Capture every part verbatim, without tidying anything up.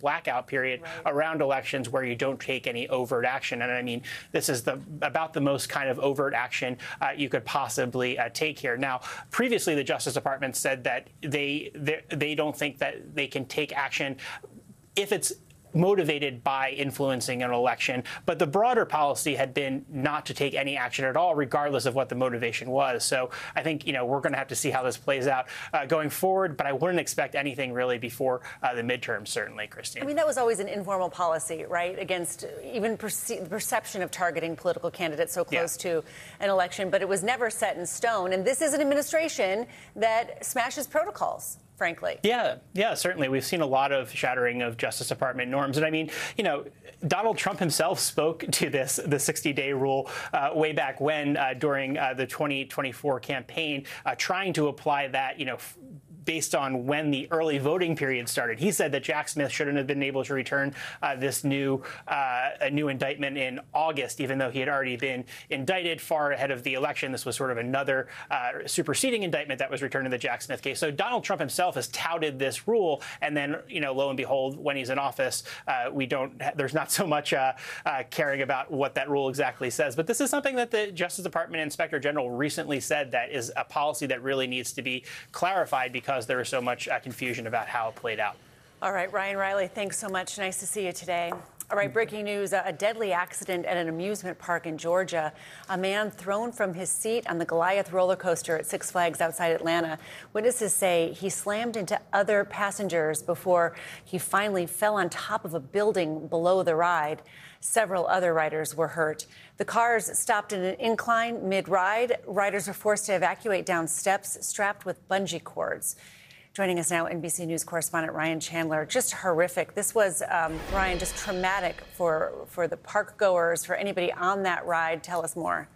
blackout period right. around elections where you don't take any overt action. And I mean, this is the about the most kind of overt action uh, you could possibly uh, take here. Now, previously, the Justice Department said that they, they they don't think that they can take action if it's motivated by influencing an election. But the broader policy had been not to take any action at all, regardless of what the motivation was. So I think, you know, we're going to have to see how this plays out uh, going forward. But I wouldn't expect anything really before uh, the midterms, certainly, Christine. I mean, that was always an informal policy, right, against even perce- the perception of targeting political candidates so close yeah. to an election. But it was never set in stone. And this is an administration that smashes protocols, frankly. Yeah, yeah, certainly. We've seen a lot of shattering of Justice Department norms. And I mean, you know, Donald Trump himself spoke to this, the sixty-day rule, uh, way back when uh, during uh, the twenty twenty-four campaign, uh, trying to apply that, you know, f- based on when the early voting period started. He said that Jack Smith shouldn't have been able to return uh, this new uh, a new indictment in August, even though he had already been indicted far ahead of the election. This was sort of another uh, superseding indictment that was returned in the Jack Smith case. So Donald Trump himself has touted this rule, and then, you know, lo and behold, when he's in office, uh, we don't. There's not so much uh, uh, caring about what that rule exactly says. But this is something that the Justice Department Inspector General recently said that is a policy that really needs to be clarified because there was so much uh, confusion about how it played out. All right, Ryan Riley, thanks so much. Nice to see you today. All right, breaking news, a deadly accident at an amusement park in Georgia. A man thrown from his seat on the Goliath roller coaster at Six Flags outside Atlanta. Witnesses say he slammed into other passengers before he finally fell on top of a building below the ride. Several other riders were hurt. The cars stopped in an incline mid-ride. Riders were forced to evacuate down steps strapped with bungee cords. Joining us now, N B C News correspondent Ryan Chandler. Just horrific. This was, um, Ryan, just traumatic for, for the park goers, for anybody on that ride. Tell us more.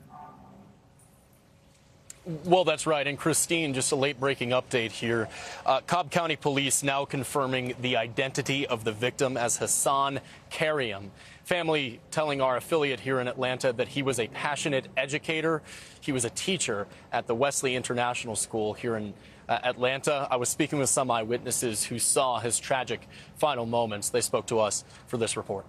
Well, that's right. And Christine, just a late breaking update here. Uh, Cobb County Police now confirming the identity of the victim as Hassan Karim. Family telling our affiliate here in Atlanta that he was a passionate educator. He was a teacher at the Wesley International School here in uh, Atlanta. I was speaking with some eyewitnesses who saw his tragic final moments. They spoke to us for this report.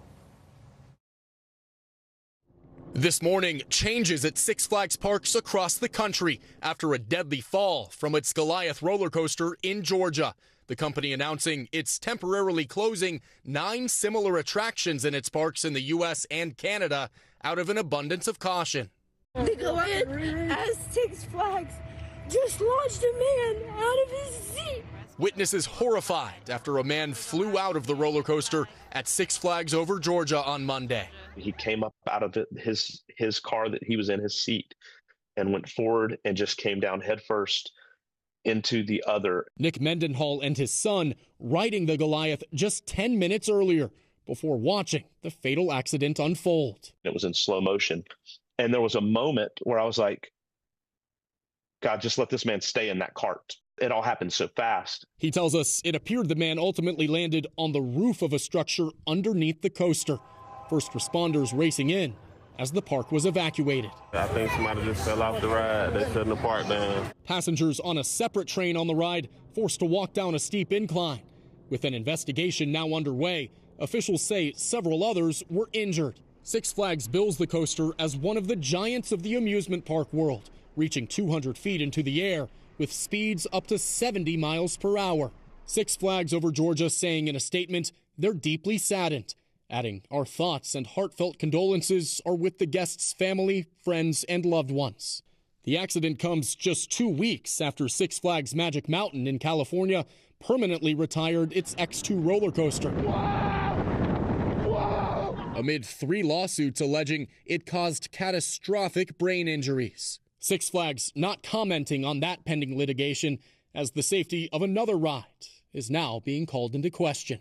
This morning, changes at Six Flags parks across the country after a deadly fall from its Goliath roller coaster in Georgia. The company announcing it's temporarily closing nine similar attractions in its parks in the U S and Canada out of an abundance of caution. The Goliath at Six Flags just launched a man out of his seat. Witnesses horrified after a man flew out of the roller coaster at Six Flags over Georgia on Monday. He came up out of the, his his car that he was in, his seat, and went forward and just came down headfirst into the other. Nick Mendenhall and his son riding the Goliath just ten minutes earlier before watching the fatal accident unfold. It was in slow motion. And there was a moment where I was like, God, just let this man stay in that cart. It all happened so fast. He tells us it appeared the man ultimately landed on the roof of a structure underneath the coaster. First responders racing in as the park was evacuated. I think somebody just fell off the ride. They shouldn't have parked down. Passengers on a separate train on the ride forced to walk down a steep incline. With an investigation now underway, officials say several others were injured. Six Flags bills the coaster as one of the giants of the amusement park world, reaching two hundred feet into the air with speeds up to seventy miles per hour. Six Flags over Georgia saying in a statement they're deeply saddened, adding our thoughts and heartfelt condolences are with the guests' family, friends, and loved ones. The accident comes just two weeks after Six Flags Magic Mountain in California permanently retired its X two roller coaster. Wow! Wow! Amid three lawsuits alleging it caused catastrophic brain injuries. Six Flags not commenting on that pending litigation as the safety of another ride is now being called into question.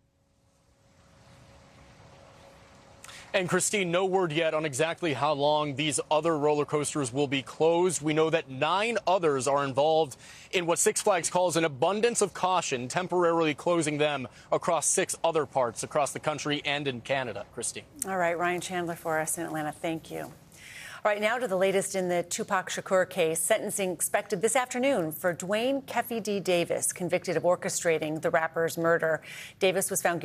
And Christine, no word yet on exactly how long these other roller coasters will be closed. We know that nine others are involved in what Six Flags calls an abundance of caution, temporarily closing them across six other parts across the country and in Canada. Christine. All right, Ryan Chandler for us in Atlanta. Thank you. All right, now to the latest in the Tupac Shakur case. Sentencing expected this afternoon for Dwayne Keffe D. Davis, convicted of orchestrating the rapper's murder. Davis was found guilty